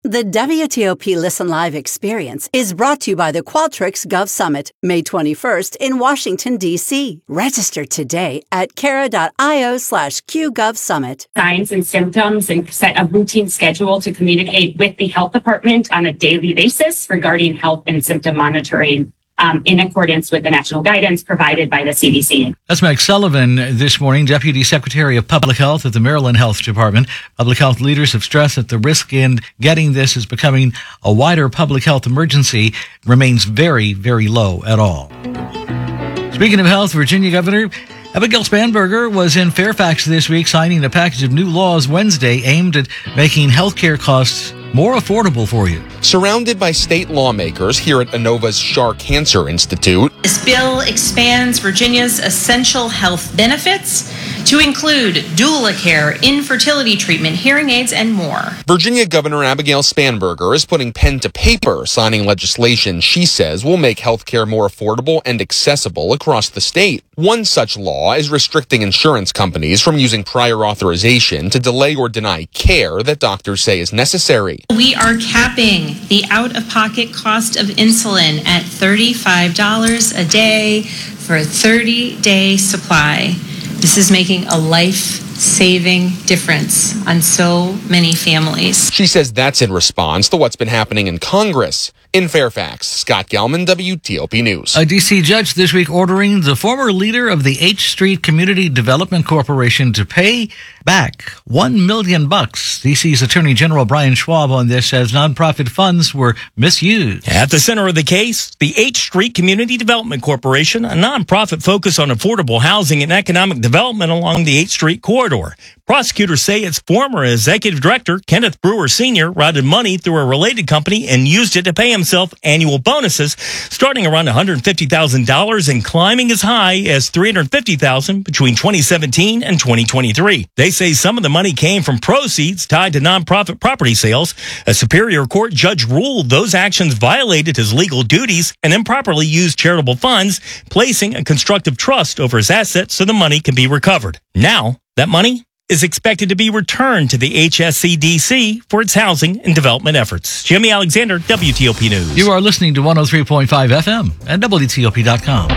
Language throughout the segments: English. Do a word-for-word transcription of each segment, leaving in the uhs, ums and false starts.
The W T O P Listen Live experience is brought to you by the Qualtrics Gov Summit, May twenty-first in Washington, D C. Register today at cara.io slash QGovSummit. Signs and symptoms and set a routine schedule to communicate with the health department on a daily basis regarding health and symptom monitoring. Um, in accordance with the national guidance provided by the C D C. That's Meg Sullivan this morning, Deputy Secretary of Public Health at the Maryland Health Department. Public health leaders have stressed that the risk in getting this is becoming a wider public health emergency remains very, very low at all. Speaking of health, Virginia Governor Abigail Spanberger was in Fairfax this week signing a package of new laws Wednesday aimed at making healthcare costs more affordable for you. Surrounded by state lawmakers here at Inova's Schar Cancer Institute. This bill expands Virginia's essential health benefits to include doula care, infertility treatment, hearing aids, and more. Virginia Governor Abigail Spanberger is putting pen to paper, signing legislation she says will make healthcare more affordable and accessible across the state. One such law is restricting insurance companies from using prior authorization to delay or deny care that doctors say is necessary. We are capping the out-of-pocket cost of insulin at thirty-five dollars a day for a thirty-day supply. This is making a life-saving difference on so many families. She says that's in response to what's been happening in Congress. In Fairfax, Scott Gelman, W T O P News. A D C judge this week ordering the former leader of the H Street Community Development Corporation to pay back one million bucks. D C's Attorney General Brian Schwab on this says nonprofit funds were misused. At the center of the case, the H Street Community Development Corporation, a nonprofit focused on affordable housing and economic development along the H Street corridor. Prosecutors say its former executive director, Kenneth Brewer Senior, routed money through a related company and used it to pay himself annual bonuses, starting around one hundred fifty thousand dollars and climbing as high as three hundred fifty thousand dollars between twenty seventeen and twenty twenty-three. They say some of the money came from proceeds tied to nonprofit property sales. A Superior Court judge ruled those actions violated his legal duties and improperly used charitable funds, placing a constructive trust over his assets so the money can be recovered. Now, that money is expected to be returned to the H S C D C for its housing and development efforts. Jimmy Alexander, W T O P News. You are listening to one oh three point five F M and W T O P dot com.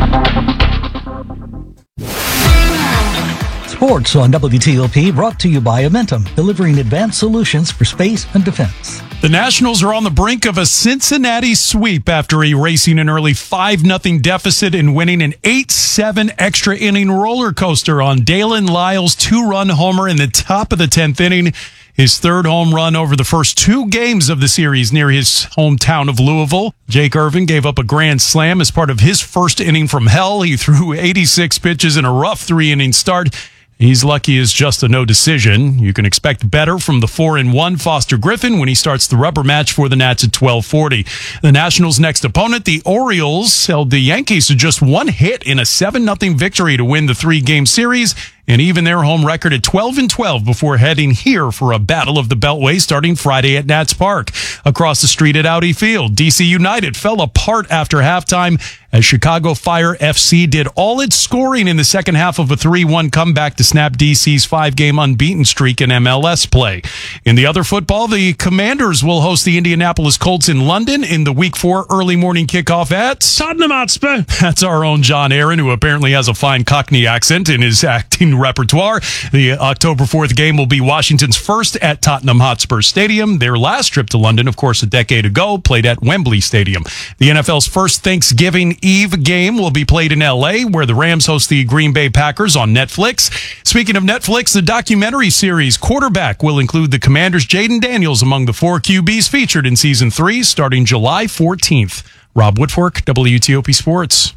Sports on W T O P brought to you by Amentum, delivering advanced solutions for space and defense. The Nationals are on the brink of a Cincinnati sweep after erasing an early five nothing deficit and winning an eight seven extra inning roller coaster on Dalen Lyle's two-run homer in the top of the tenth inning. His third home run over the first two games of the series near his hometown of Louisville. Jake Irvin gave up a grand slam as part of his first inning from hell. He threw eighty-six pitches in a rough three-inning start. He's lucky as just a no decision. You can expect better from the four and one Foster Griffin when he starts the rubber match for the Nats at twelve forty. The Nationals' next opponent, the Orioles, held the Yankees to just one hit in a seven nothing victory to win the three-game series and even their home record at twelve and twelve before heading here for a battle of the Beltway starting Friday at Nats Park. Across the street at Audi Field, D C United fell apart after halftime as Chicago Fire F C did all its scoring in the second half of a three one comeback to snap D C's five-game unbeaten streak in M L S play. In the other football, the Commanders will host the Indianapolis Colts in London in the Week four early morning kickoff at Tottenham Hotspur. That's our own John Aaron, who apparently has a fine Cockney accent in his acting repertoire. The October fourth game will be Washington's first at Tottenham Hotspur Stadium. Their last trip to London, of course, a decade ago, played at Wembley Stadium. The N F L's first Thanksgiving Eve game will be played in L A, where the Rams host the Green Bay Packers on Netflix. Speaking of Netflix, the documentary series Quarterback will include the Commanders' Jaden Daniels among the four Q Bs featured in season three, starting July fourteenth. Rob Woodfork, W T O P Sports.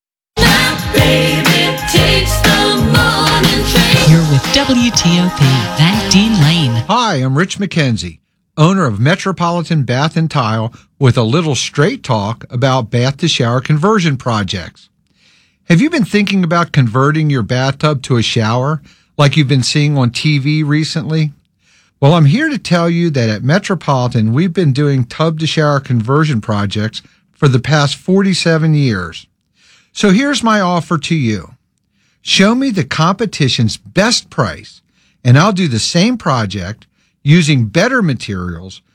You're with W T O P, Van Dean Lane. Hi, I'm Rich McKenzie, owner of Metropolitan Bath and Tile, with a little straight talk about bath to shower conversion projects. Have you been thinking about converting your bathtub to a shower like you've been seeing on T V recently? Well, I'm here to tell you that at Metropolitan, we've been doing tub to shower conversion projects for the past forty-seven years. So here's my offer to you. Show me the competition's best price, and I'll do the same project using better materials